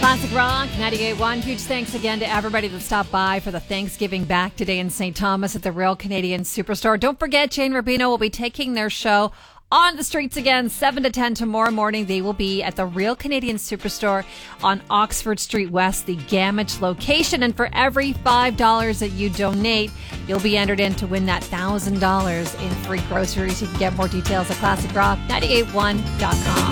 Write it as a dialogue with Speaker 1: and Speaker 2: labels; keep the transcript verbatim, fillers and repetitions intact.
Speaker 1: Classic Rock ninety-eight point one. Huge thanks again to everybody that stopped by for the Thanksgiving back today in Saint Thomas at the Real Canadian Superstore. Don't forget, Jane Rubino will be taking their show on the streets again, seven to ten tomorrow morning. They will be at the Real Canadian Superstore on Oxford Street West, the Gamage location. And for every five dollars that you donate, you'll be entered in to win that one thousand dollars in free groceries. You can get more details at classic rock ninety-eight point one dot com.